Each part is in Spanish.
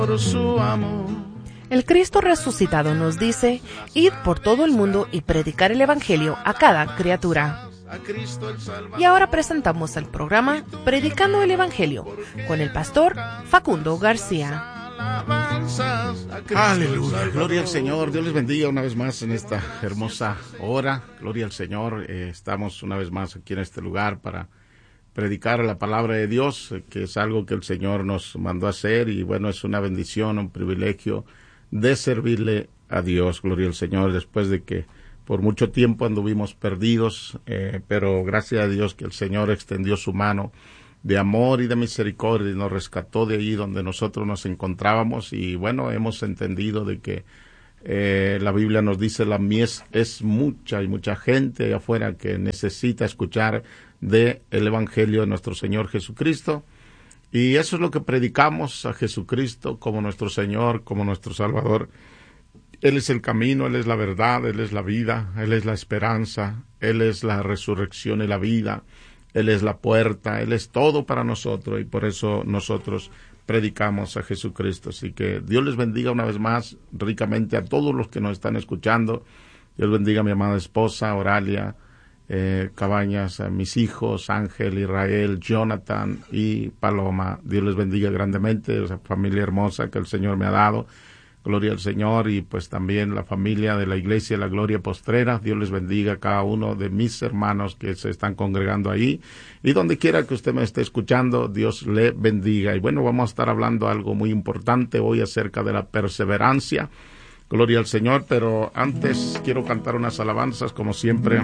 por su amor. El Cristo resucitado nos dice, id por todo el mundo y predicar el Evangelio a cada criatura. Y ahora presentamos el programa Predicando el Evangelio con el pastor Facundo García. Aleluya, gloria al Señor. Dios les bendiga una vez más en esta hermosa hora. Gloria al Señor. Estamos una vez más aquí en este lugar para predicar la palabra de Dios, que es algo que el Señor nos mandó a hacer, y bueno, es una bendición, un privilegio de servirle a Dios. Gloria al Señor, después de que por mucho tiempo anduvimos perdidos, pero gracias a Dios que el Señor extendió su mano de amor y de misericordia y nos rescató de ahí donde nosotros nos encontrábamos. Y bueno, hemos entendido de que la Biblia nos dice la mies es mucha, y mucha gente allá afuera que necesita escuchar de el Evangelio de nuestro Señor Jesucristo. Y eso es lo que predicamos, a Jesucristo como nuestro Señor, como nuestro Salvador. Él es el camino, Él es la verdad, Él es la vida, Él es la esperanza, Él es la resurrección y la vida, Él es la puerta, Él es todo para nosotros, y por eso nosotros predicamos a Jesucristo. Así que Dios les bendiga una vez más ricamente a todos los que nos están escuchando. Dios bendiga a mi amada esposa, Oralia Cabañas, a mis hijos, Ángel, Israel, Jonathan y Paloma. Dios les bendiga grandemente, esa familia hermosa que el Señor me ha dado. Gloria al Señor. Y pues también la familia de la Iglesia de la Gloria Postrera. Dios les bendiga a cada uno de mis hermanos que se están congregando ahí. Y donde quiera que usted me esté escuchando, Dios le bendiga. Y bueno, vamos a estar hablando algo muy importante hoy acerca de la perseverancia. Gloria al Señor. Pero antes quiero cantar unas alabanzas como siempre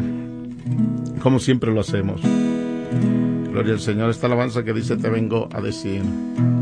lo hacemos. Gloria al Señor. Esta alabanza que dice: te vengo a decir.